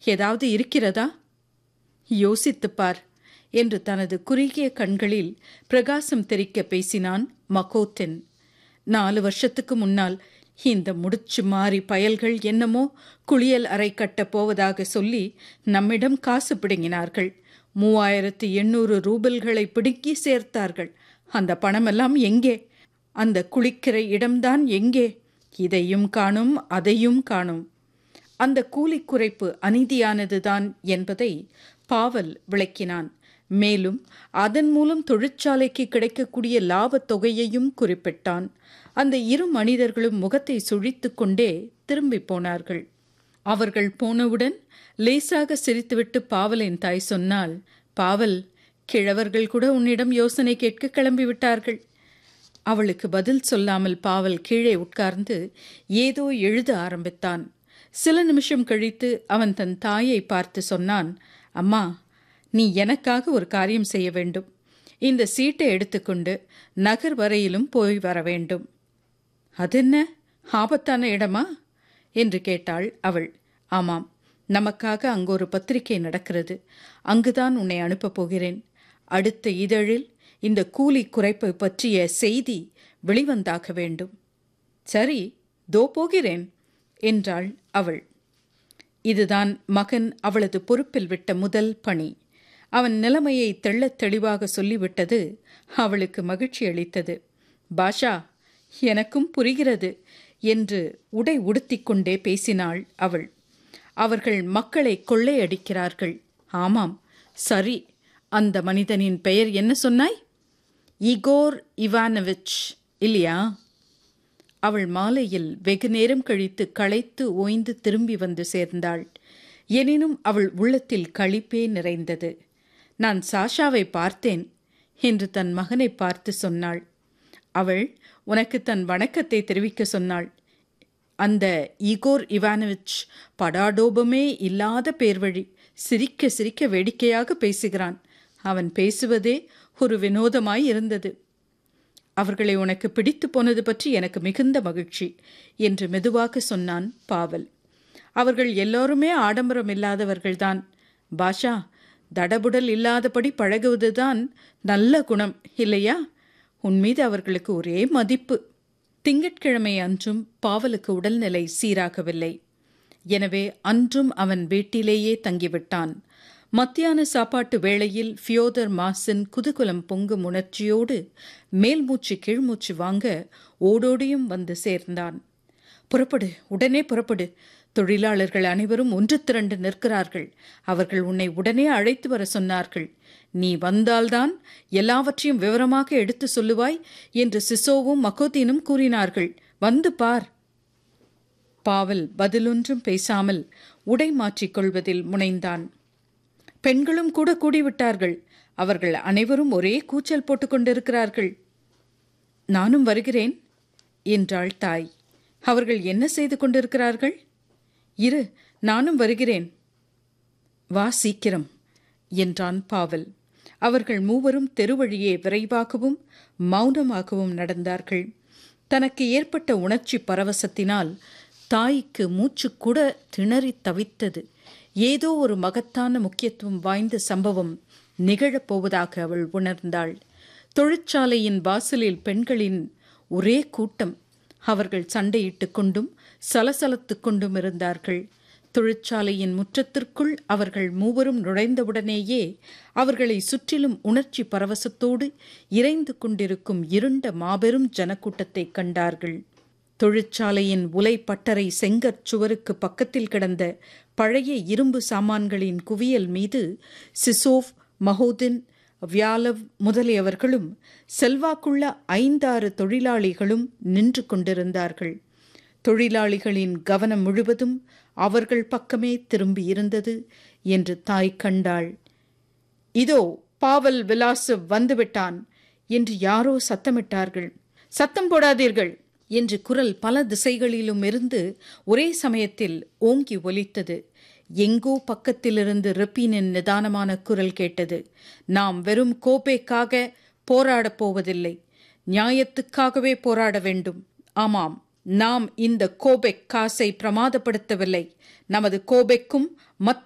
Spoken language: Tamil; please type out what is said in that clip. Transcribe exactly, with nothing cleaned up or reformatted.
ஏதாவது இருக்கிறதா? யோசித்துப்பார் என்று தனது குறுகிய கண்களில் பிரகாசம் தெறிக்க பேசினான் மக்கோத்தன். நாலு வருஷத்துக்கு முன்னால் இந்த முடிச்சு மாறி பயல்கள் என்னமோ குளியல் அறை கட்டப் போவதாக சொல்லி நம்மிடம் காசு பிடுங்கினார்கள். மூவாயிரத்து எண்ணூறு ரூபல்களை பிடுங்கி சேர்த்தார்கள். அந்த பணமெல்லாம் எங்கே? அந்த குளிக்கிற இடம்தான் எங்கே? இதையும் காணும், அதையும் காணும். அந்த கூலி குறைப்பு அநீதியானதுதான் என்பதை பாவல் விளக்கினான். மேலும் அதன் மூலம் தொழிற்சாலைக்கு கிடைக்கக்கூடிய லாபத் தொகையையும் குறிப்பிட்டான். அந்த இரு மனிதர்களும் முகத்தை சுழித்து கொண்டே திரும்பி போனார்கள். அவர்கள் போனவுடன் லேசாக சிரித்துவிட்டு பாவலின் தாய் சொன்னாள், பாவல், கிழவர்கள் கூட உன்னிடம் யோசனை கேட்க கிளம்பிவிட்டார்கள். அவளுக்கு பதில் சொல்லாமல் பாவல் கீழே உட்கார்ந்து ஏதோ எழுத ஆரம்பித்தான். சில நிமிஷம் கழித்து அவன் தன் தாயை பார்த்து சொன்னான், அம்மா, நீ எனக்காக ஒரு காரியம் செய்ய வேண்டும். இந்த சீட்டை எடுத்துக்கொண்டு நகர் வரையிலும் போய் வர வேண்டும். அதென்ன, ஆபத்தான இடமா என்று கேட்டாள் அவள். ஆமாம், நமக்காக அங்கு ஒரு பத்திரிகை நடக்கிறது. அங்குதான் உன்னை அனுப்பப் போகிறேன். அடுத்த இதழில் இந்த கூலி குறைப்பை பற்றிய செய்தி வெளிவந்தாக வேண்டும். சரி, தோ போகிறேன் என்றாள் அவள். இதுதான் மகன் அவளது பொறுப்பில் விட்ட முதல் பணி. அவன் நிலைமையை தெள்ளத் தெளிவாக சொல்லிவிட்டது அவளுக்கு மகிழ்ச்சி அளித்தது. பாஷா, எனக்கும் புரிகிறது என்று உடை உடுத்திக்கொண்டே பேசினாள் அவள். அவர்கள் மக்களை கொள்ளையடிக்கிறார்கள். ஆமாம், சரி. அந்த மனிதனின் பெயர் என்ன சொன்னாய்? இகோர் இவானோவிச் இல்லையா? அவள் மாலையில் வெகு நேரம் கழித்து களைத்து ஓய்ந்து திரும்பி வந்து சேர்ந்தாள். எனினும் அவள் உள்ளத்தில் களிப்பே நிறைந்தது. நான் சாஷாவை பார்த்தேன் என்று தன் மகனை பார்த்து சொன்னாள். அவள் உனக்கு தன் வணக்கத்தை தெரிவிக்க சொன்னாள். அந்த ஈகோர் இவானோவிச் படாடோபமே இல்லாத பேர்வழி. சிரிக்க சிரிக்க வேடிக்கையாக பேசுகிறான். அவன் பேசுவதே ஒரு வினோதமாய் இருந்தது. அவர்களை உனக்கு பிடித்து போனது பற்றி எனக்கு மிகுந்த மகிழ்ச்சி என்று மெதுவாக சொன்னான் பாவல். அவர்கள் எல்லோருமே ஆடம்பரம் இல்லாதவர்கள்தான். பாஷா, தடபுடல் இல்லாதபடி பழகுவதுதான் நல்ல குணம் இல்லையா? உன்மீது அவர்களுக்கு ஒரே மதிப்பு. திங்கட்கிழமை அன்றும் பாவலுக்கு உடல்நிலை சீராகவில்லை. எனவே அன்றும் அவன் வீட்டிலேயே தங்கிவிட்டான். மத்தியான சாப்பாட்டு வேளையில் ஃபியோதர் மாசின் குதூகலம் பொங்கும் உணர்ச்சியோடு மேல்மூச்சு கீழ்மூச்சு வாங்க ஓடோடியும் வந்து சேர்ந்தான். புறப்படு, உடனே புறப்படு. தொழிலாளர்கள் அனைவரும் ஒன்று திரண்டு நிற்கிறார்கள். அவர்கள் உன்னை உடனே அழைத்து வர சொன்னார்கள். நீ வந்தால்தான் எல்லாவற்றையும் விவரமாக எடுத்து சொல்லுவாய் என்று சிசோவும் மக்கோத்தீனும் கூறினார்கள். வந்து பார். பாவல் பதிலொன்றும் பேசாமல் உடை மாற்றிக்கொள்வதில் முனைந்தான். பெண்களும் கூட கூடிவிட்டார்கள். அவர்கள் அனைவரும் ஒரே கூச்சல் போட்டுக் கொண்டிருக்கிறார்கள். நானும் வருகிறேன் என்றாள் தாய். அவர்கள் என்ன செய்து கொண்டிருக்கிறார்கள்? இரு, நானும் வருகிறேன். வா சீக்கிரம் என்றான் பாவல். அவர்கள் மூவரும் தெருவழியே விரைவாகவும் மௌனமாகவும் நடந்தார்கள். தனக்கு ஏற்பட்ட உணர்ச்சி பரவசத்தினால் தாய்க்கு மூச்சு கூட திணறி தவித்தது. ஏதோ ஒரு மகத்தான முக்கியத்துவம் வாய்ந்த சம்பவம் நிகழப்போவதாக அவள் உணர்ந்தாள். தொழிற்சாலையின் வாசலில் பெண்களின் ஒரே கூட்டம். அவர்கள் சண்டையிட்டு கொண்டும் சலசலத்து கொண்டும் இருந்தார்கள். தொழிற்சாலையின் முற்றத்திற்குள் அவர்கள் மூவரும் நுழைந்தவுடனேயே அவர்களை சுற்றிலும் உணர்ச்சி பரவசத்தோடு இறைந்து கொண்டிருக்கும் இருண்ட மாபெரும் ஜனக்கூட்டத்தை கண்டார்கள். தொழிற்சாலையின் உலை பட்டறை செங்கற் சுவருக்கு பக்கத்தில் கிடந்த பழைய இரும்பு சாமான்களின் குவியல் மீது சிசோவ், மகோதின், வியாலவ் முதலியவர்களும் செல்வாக்குள்ள ஐந்தாறு தொழிலாளிகளும் நின்று கொண்டிருந்தார்கள். தொழிலாளிகளின் கவனம் முழுவதும் அவர்கள் பக்கமே திரும்பியிருந்தது என்று தாய் கண்டாள். இதோ பாவல் விலாசவ் வந்துவிட்டான் என்று யாரோ சத்தமிட்டார்கள். சத்தம் போடாதீர்கள் என்று குரல் பல திசைகளிலும் இருந்து ஒரே சமயத்தில் ஓங்கி ஒலித்தது. எங்கோ பக்கத்திலிருந்து ரிப்பீனின் நிதானமான குரல் கேட்டது. நாம் வெறும் கோப்பைக்காக போராடப் போவதில்லை, நியாயத்துக்காகவே போராட வேண்டும். ஆமாம், நாம் இந்த கோபெக் காசை பிரமாதப்படுத்தவில்லை. நமது கோபெக்கும் மற்ற